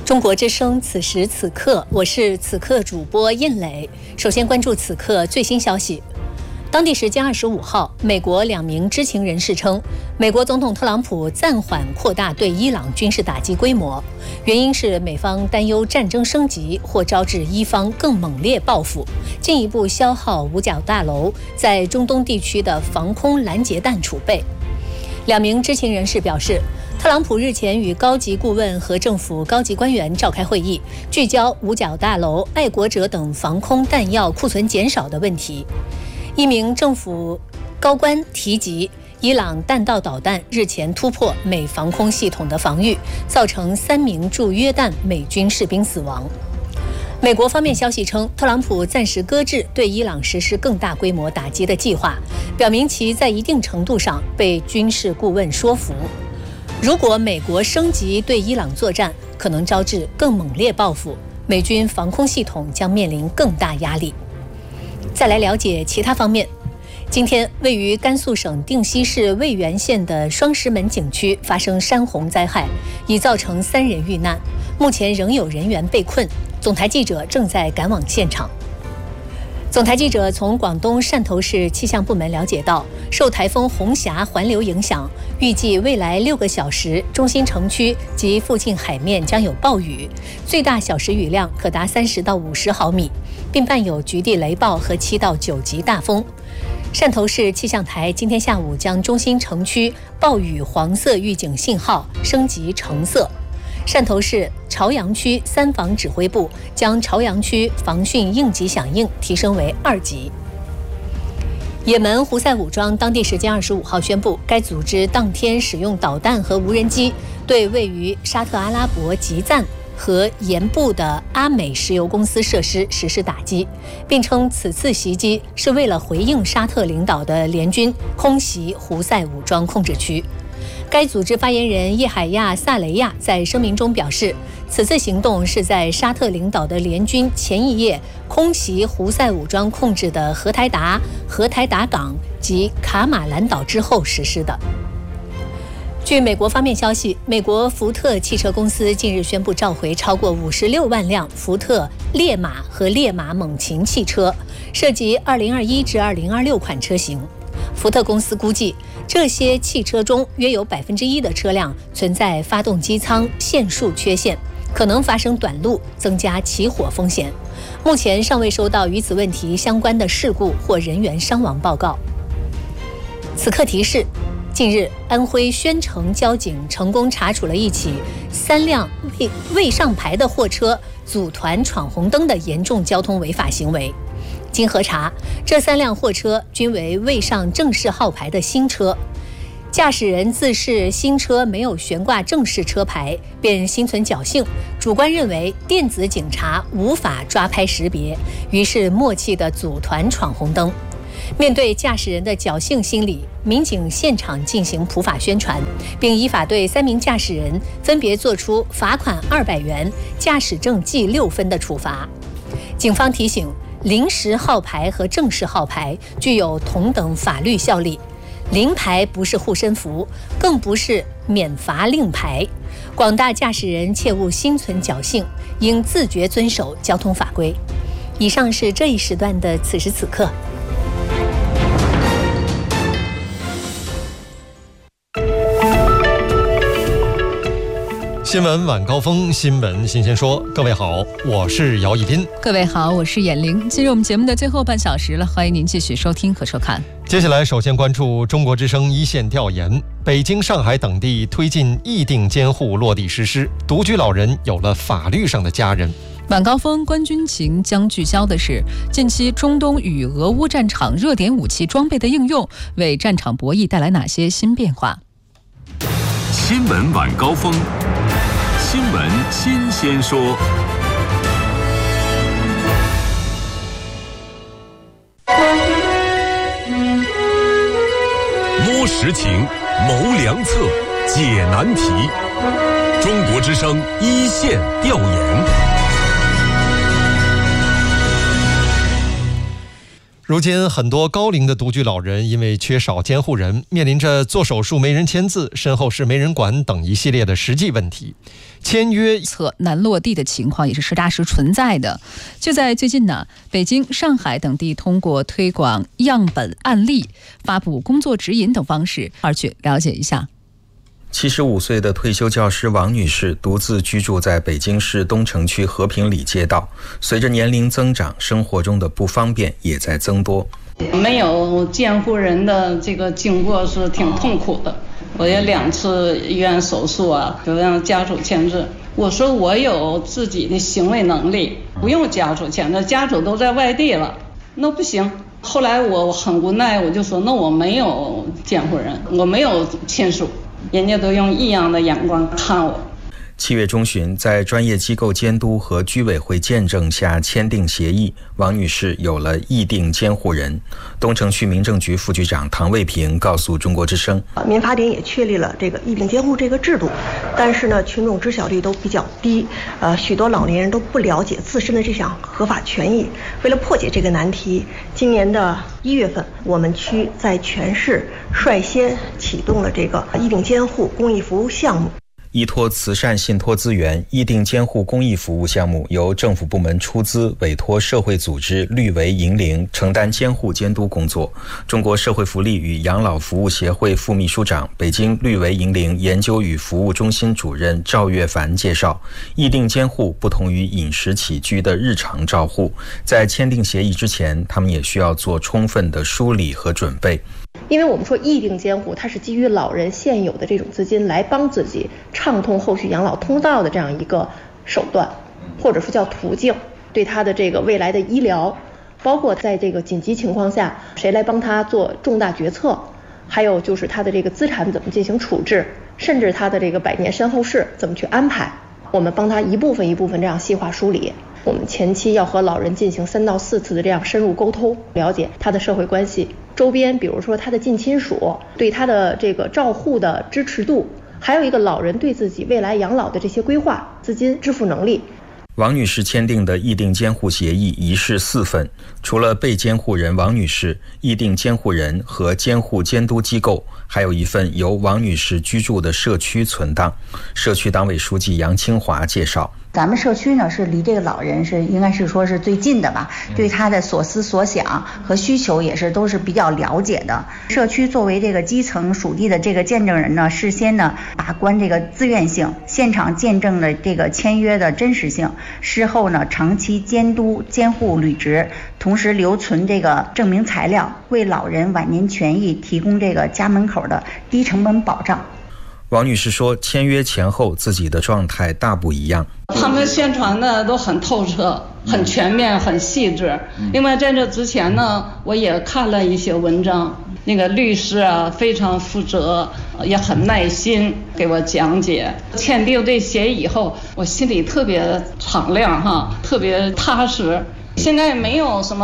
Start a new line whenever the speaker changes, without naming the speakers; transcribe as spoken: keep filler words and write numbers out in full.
中国之声，此时此刻，我是此刻主播印磊。首先关注此刻最新消息。当地时间二十五号，美国两名知情人士称，美国总统特朗普暂缓扩大对伊朗军事打击规模，原因是美方担忧战争升级或招致伊方更猛烈报复，进一步消耗五角大楼在中东地区的防空拦截弹储备。两名知情人士表示，特朗普日前与高级顾问和政府高级官员召开会议，聚焦五角大楼、爱国者等防空弹药库存减少的问题。一名政府高官提及，伊朗弹道导弹日前突破美防空系统的防御，造成三名驻约旦美军士兵死亡。美国方面消息称，特朗普暂时搁置对伊朗实施更大规模打击的计划，表明其在一定程度上被军事顾问说服。如果美国升级对伊朗作战，可能招致更猛烈报复，美军防空系统将面临更大压力。再来了解其他方面。今天，位于甘肃省定西市渭源县的双石门景区发生山洪灾害，已造成三人遇难，目前仍有人员被困。总台记者正在赶往现场。总台记者从广东汕头市气象部门了解到，受台风红霞环流影响，预计未来六个小时，中心城区及附近海面将有暴雨，最大小时雨量可达三十到五十毫米，并伴有局地雷暴和七到九级大风。汕头市气象台今天下午将中心城区暴雨黄色预警信号升级橙色。汕头市潮阳区三防指挥部将潮阳区防汛应急响应提升为二级。也门胡塞武装当地时间二十五号宣布，该组织当天使用导弹和无人机对位于沙特阿拉伯吉赞和盐部的阿美石油公司设施实施打击，并称此次袭击是为了回应沙特领导的联军空袭胡塞武装控制区。该组织发言人叶海亚·萨雷亚在声明中表示，此次行动是在沙特领导的联军前一夜空袭胡塞武装控制的荷台达、荷台达港及卡马兰岛之后实施的。据美国方面消息，美国福特汽车公司近日宣布召回超过五十六万辆福特烈马和烈马猛禽汽车，涉及二零二一至二零二六款车型。福特公司估计，这些汽车中约有百分之一的车辆存在发动机舱线束缺陷，可能发生短路，增加起火风险。目前尚未收到与此问题相关的事故或人员伤亡报告。此刻提示：近日，安徽宣城交警成功查处了一起三辆未未上牌的货车组团闯红灯的严重交通违法行为。经核查，这三辆货车均为未上正式号牌的新车，驾驶人自视新车没有悬挂正式车牌，便心存侥幸，主观认为电子警察无法抓拍识别，于是默契地组团闯红灯。面对驾驶人的侥幸心理，民警现场进行普法宣传，并依法对三名驾驶人分别作出罚款二百元、驾驶证记六分的处罚。警方提醒，临时号牌和正式号牌具有同等法律效力，临牌不是护身符，更不是免罚令牌。广大驾驶人切勿心存侥幸，应自觉遵守交通法规。以上是这一时段的此时此刻。
新闻晚高峰，新闻新鲜说。各位好，我是姚一斌。
各位好，我是闫玲。进入我们节目的最后半小时了，欢迎您继续收听和收看。
接下来首先关注中国之声一线调研，北京、上海等地推进议定监护落地实施，独居老人有了法律上的家人。
晚高峰观军情将聚焦的是近期中东与俄乌战场热点武器装备的应用，为战场博弈带来哪些新变化？
新闻晚高峰，新闻新鲜说。摸实情，谋良策，解难题。中国之声一线调研。
如今，很多高龄的独居老人因为缺少监护人，面临着做手术没人签字、身后事没人管等一系列的实际问题。签约
测难落地的情况也是实打实存在的。就在最近呢，北京、上海等地通过推广样本案例、发布工作指引等方式，而去了解一下。
七十五岁的退休教师王女士独自居住在北京市东城区和平里街道，随着年龄增长，生活中的不方便也在增多。
没有监护人的这个经过是挺痛苦的，我也两次医院手术啊，都让家属签字。我说我有自己的行为能力，不用家属签字，家属都在外地了，那不行。后来我很无奈，我就说那我没有监护人，我没有亲属，人家都用异样的眼光看我。
七月中旬，在专业机构监督和居委会见证下签订协议，王女士有了议定监护人。东城区民政局副局长唐卫平告诉中国之声，
民法典也确立了这个议定监护这个制度，但是呢，群众知晓率都比较低，呃，许多老年人都不了解自身的这项合法权益。为了破解这个难题，今年的一月份，我们区在全市率先启动了这个议定监护公益服务项目。
依托慈善信托资源，议定监护公益服务项目由政府部门出资，委托社会组织绿为银铃承担监护监督工作。中国社会福利与养老服务协会副秘书长、北京绿为银铃研究与服务中心主任赵月凡介绍，议定监护不同于饮食起居的日常照护，在签订协议之前，他们也需要做充分的梳理和准备。
因为我们说议定监护，它是基于老人现有的这种资金来帮自己畅通后续养老通道的这样一个手段，或者说叫途径，对他的这个未来的医疗，包括在这个紧急情况下谁来帮他做重大决策，还有就是他的这个资产怎么进行处置，甚至他的这个百年身后事怎么去安排，我们帮他一部分一部分这样细化梳理。我们前期要和老人进行三到四次的这样深入沟通，了解他的社会关系，周边比如说他的近亲属对他的这个照护的支持度，还有一个老人对自己未来养老的这些规划、资金支付能力。
王女士签订的议定监护协议一式四份，除了被监护人王女士、议定监护人和监护监督机构，还有一份由王女士居住的社区存档。社区党委书记杨清华介绍，
咱们社区呢是离这个老人是应该是说是最近的吧，对他的所思所想和需求也是都是比较了解的。社区作为这个基层属地的这个见证人呢，事先呢把关这个自愿性，现场见证了这个签约的真实性，事后呢长期监督监护履职，同时留存这个证明材料，为老人晚年权益提供这个家门口的低成本保障。
王女士说，签约前后自己的状态大不一样。
他们宣传的都很透彻、很全面、很细致。另外，在这之前呢，我也看了一些文章，那个律师啊非常负责，也很耐心给我讲解。签订这协议以后，我心里特别敞亮哈，特别踏实。现在没有什么